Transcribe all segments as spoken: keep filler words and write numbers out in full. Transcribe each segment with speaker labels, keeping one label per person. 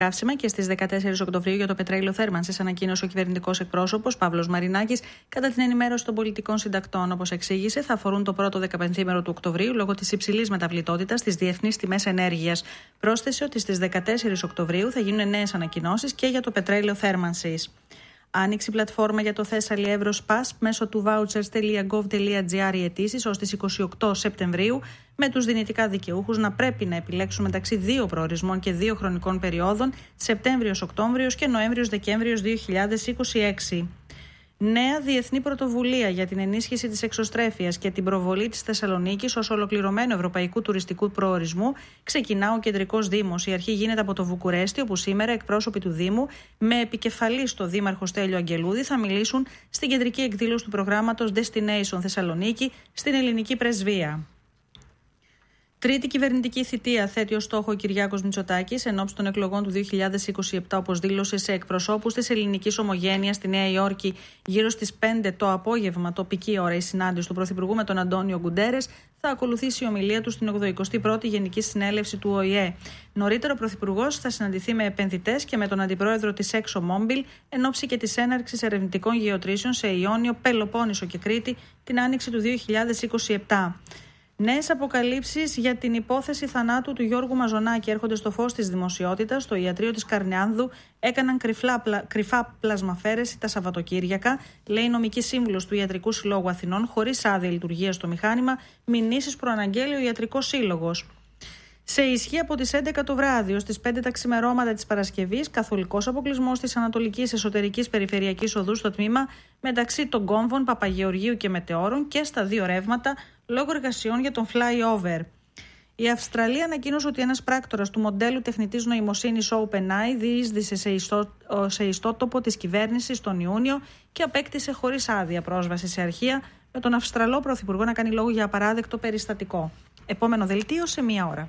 Speaker 1: Καύσιμα και στις δεκατέσσερις Οκτωβρίου για το πετρέλαιο θέρμανσης, ανακοίνωσε ο κυβερνητικός εκπρόσωπος Παύλος Μαρινάκης κατά την ενημέρωση των πολιτικών συντακτών. Όπως εξήγησε, θα αφορούν το πρώτο δεκαπενθήμερο του Οκτωβρίου λόγω της υψηλής μεταβλητότητας στις διεθνείς τιμές ενέργειας. Πρόσθεσε ότι στις δεκατέσσερις Οκτωβρίου θα γίνουν νέες ανακοινώσεις και για το πετρέλαιο θέρμανσης. Άνοιξη πλατφόρμα για το Θέσσαλι Εύρος Πας μέσω του vouchers τελεία gov τελεία gr οι αιτήσεις ως τις είκοσι οκτώ Σεπτεμβρίου, με τους δυνητικά δικαιούχους να πρέπει να επιλέξουν μεταξύ δύο προορισμών και δύο χρονικών περιόδων, Σεπτέμβριος-Οκτώβριος και Νοέμβριος-Δεκέμβριος δύο χιλιάδες είκοσι έξι. Νέα διεθνή πρωτοβουλία για την ενίσχυση της εξωστρέφειας και την προβολή της Θεσσαλονίκης ως ολοκληρωμένου ευρωπαϊκού τουριστικού προορισμού ξεκινά ο Κεντρικός Δήμος. Η αρχή γίνεται από το Βουκουρέστι, όπου σήμερα εκπρόσωποι του Δήμου, με επικεφαλή στο Δήμαρχο Στέλιο Αγγελούδη, θα μιλήσουν στην κεντρική εκδήλωση του προγράμματος Destination Θεσσαλονίκη στην Ελληνική Πρεσβεία. Τρίτη κυβερνητική θητεία θέτει ως στόχο ο Κυριάκος Μητσοτάκης ενόψει των εκλογών του δύο χιλιάδες είκοσι επτά, όπως δήλωσε σε εκπροσώπους της ελληνικής ομογένειας στη Νέα Υόρκη γύρω στις πέντε το απόγευμα, τοπική ώρα, η συνάντηση του Πρωθυπουργού με τον Αντώνιο Γκουντέρες. Θα ακολουθήσει η ομιλία του στην ογδοηκοστή πρώτη Γενική Συνέλευση του Ο Η Ε. Νωρίτερα, ο Πρωθυπουργός θα συναντηθεί με επενδυτές και με τον Αντιπρόεδρο της ExxonMobil ενόψει και της έναρξης ερευνητικών γεωτρήσεων σε Ιόνιο, Πελοπόννησο και Κρήτη την άνοιξη του δύο χιλιάδες είκοσι επτά. Νέες αποκαλύψεις για την υπόθεση θανάτου του Γιώργου Μαζονάκη έρχονται στο φως της δημοσιότητας. Στο ιατρείο της Καρνεάνδου έκαναν κρυφλά, κρυφά πλασμαφέρεση τα Σαββατοκύριακα, λέει η νομική σύμβουλος του Ιατρικού Συλλόγου Αθηνών, χωρίς άδεια λειτουργία στο μηχάνημα, μηνύσεις προαναγγέλει ο Ιατρικός Σύλλογος. Σε ισχύ από τις έντεκα το βράδυ ως τις πέντε τα ξημερώματα της Παρασκευής, καθολικός αποκλεισμός της Ανατολικής Εσωτερικής Περιφερειακής Οδού στο τμήμα μεταξύ των κόμβων Παπαγεωργίου και Μετεώρων και στα δύο ρεύματα λόγω εργασιών για τον flyover. Η Αυστραλία ανακοίνωσε ότι ένας πράκτορας του μοντέλου τεχνητής νοημοσύνης OpenAI διείσδησε σε, ιστό, σε ιστότοπο της κυβέρνησης τον Ιούνιο και απέκτησε χωρίς άδεια πρόσβαση σε αρχεία, με τον Αυστραλό Πρωθυπουργό να κάνει λόγο για απαράδεκτο περιστατικό. Επόμενο δελτίο σε μία ώρα.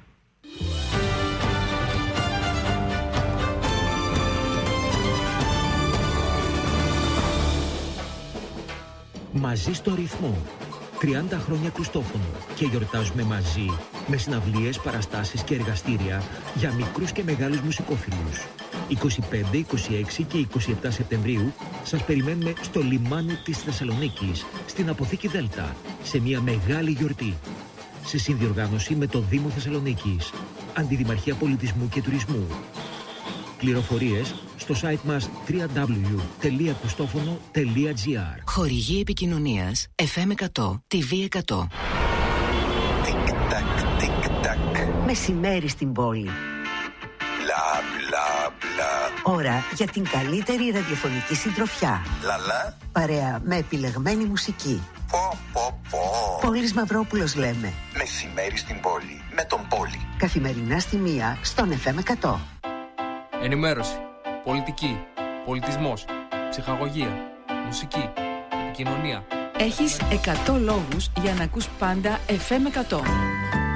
Speaker 2: Μαζί στο ρυθμό. τριάντα χρόνια Χριστόφωνο και γιορτάζουμε μαζί με συναυλίες, παραστάσεις και εργαστήρια για μικρούς και μεγάλους μουσικόφιλους. είκοσι πέντε, είκοσι έξι και είκοσι επτά Σεπτεμβρίου σας περιμένουμε στο λιμάνι της Θεσσαλονίκης, στην Αποθήκη Δέλτα, σε μια μεγάλη γιορτή. Σε συνδιοργάνωση με το Δήμο Θεσσαλονίκης, Αντιδημαρχία Πολιτισμού και Τουρισμού. Πληροφορίες στο site μας double-u double-u double-u τελεία κουστόφωνο τελεία τζι άρ.
Speaker 3: Χορηγή επικοινωνίας εφ εμ εκατό, τι βι εκατό.
Speaker 4: Τικ-τακ, τικ-τακ.
Speaker 5: Μεσημέρι στην πόλη.
Speaker 4: Μπλα, μπλα, μπλα.
Speaker 5: Ώρα για την καλύτερη ραδιοφωνική συντροφιά.
Speaker 4: Λαλά.
Speaker 5: Παρέα με επιλεγμένη μουσική.
Speaker 4: Πω, πω, πω.
Speaker 5: Πόλης Μαυρόπουλος λέμε.
Speaker 4: Μεσημέρι στην πόλη. Με τον Πόλη.
Speaker 5: Καθημερινά στη μία στον εφ εμ εκατό.
Speaker 6: Ενημέρωση, πολιτική, πολιτισμός, ψυχαγωγία, μουσική, επικοινωνία.
Speaker 7: Έχεις εκατό λόγους για να ακούς πάντα εφ εμ εκατό.